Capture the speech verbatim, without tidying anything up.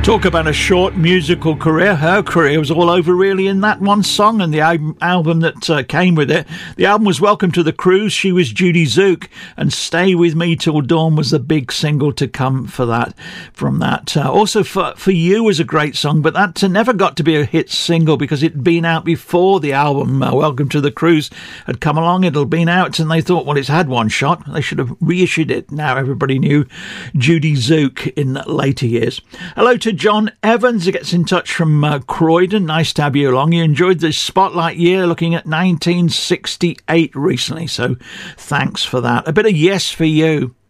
Talk about a short musical career. Her career was all over really in that one song and the al- album that uh, came with it. The album was Welcome to the Cruise. She was Judy Zook, and Stay With Me Till Dawn was the big single to come for that. From that, uh, also for for You was a great song, but that uh, never got to be a hit single because it'd been out before the album uh, Welcome to the Cruise had come along. It'd been out, and they thought, well, it's had one shot. They should have reissued it. Now everybody knew Judy Zook in later years. Hello to John Evans, who gets in touch from uh, Croydon. Nice to have you along. You enjoyed the Spotlight year looking at nineteen sixty-eight recently, so thanks for that. A bit of Yes for You.